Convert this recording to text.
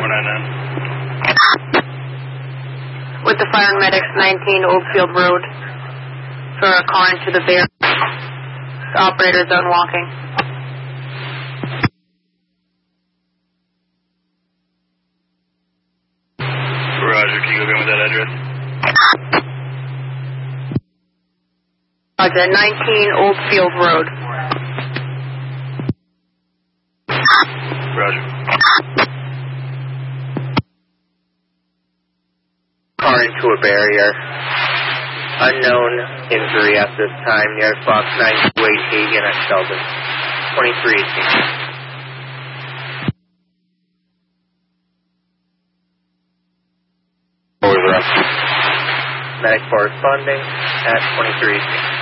With the fire and medics, 19 Oldfield Road. For a car into the bear. The operator's done walking. Roger, can you go get me that address? Roger, 19 Oldfield Road. Roger. Car into a barrier. Unknown injury at this time near Fox 928 Hagen at Sheldon. 2318. Medic corresponding at 2318.